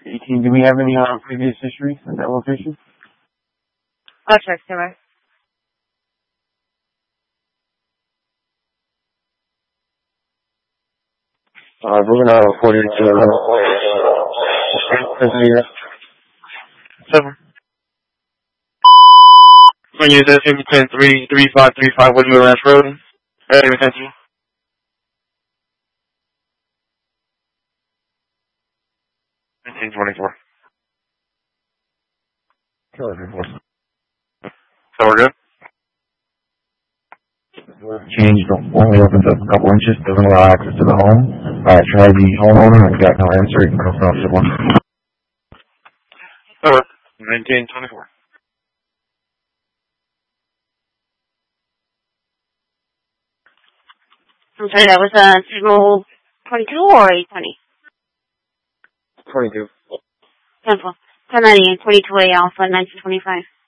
18, do we have any previous history at that location? I'll check, sir. We're gonna report it to 7. When you said 10-3-3535 Woodmere Ranch Road. Hey, attention. 1524. So we're good? Changed, only opens up a couple inches, doesn't allow access to the home. I tried the homeowner, I got no answer, I don't know if it was. So we're 1924. I'm sorry, that was signal 22 or 820? 22. 10-4. 1098, 22A Alpha, 1925.